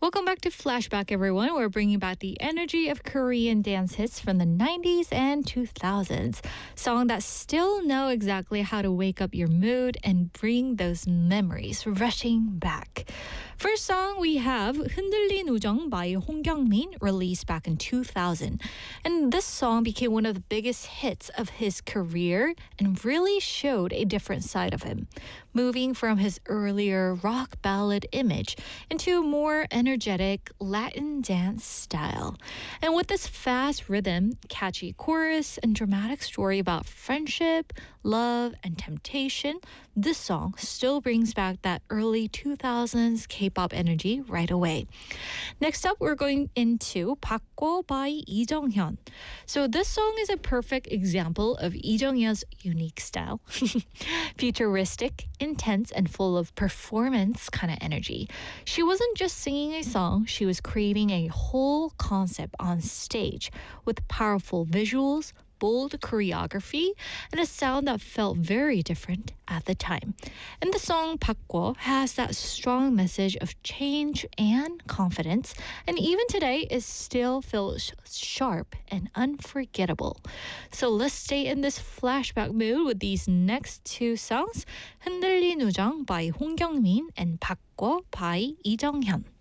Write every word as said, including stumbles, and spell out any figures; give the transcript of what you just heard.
Welcome back to Flashback, everyone. We're bringing back the energy of Korean dance hits from the nineties and two thousands. Songs that still know exactly how to wake up your mood and bring those memories rushing back. First song we have 흔들린 우정 by Hong Kyung-min, released back in two thousand. And this song became one of the biggest hits of his career and really showed a different side of him, moving from his earlier rock ballad image into a more energetic Latin dance style. And with this fast rhythm, catchy chorus, and dramatic story about friendship, love, and temptation, this song still brings back that early two thousands K-pop energy right away. Next up, we're going into 바꿔 by Lee Jung-hyun. So this song is a perfect example of Lee Jung-hyun's unique style. Futuristic, intense, and full of performance kind of energy. She wasn't just singing a song, she was creating a whole concept on stage with powerful visuals, bold choreography, and a sound that felt very different at the time. And the song 바꿔 has that strong message of change and confidence, and even today it still feels sharp and unforgettable. So let's stay in this flashback mood with these next two songs, 흔들린 우정 by Hong Kyung-min and 바꿔 by Lee Jung-hyun.